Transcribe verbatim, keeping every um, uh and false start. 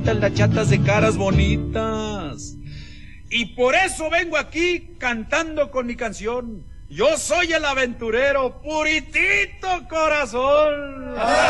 las chatas de caras bonitas. Y por eso vengo aquí cantando con mi canción. Yo soy el aventurero, puritito corazón.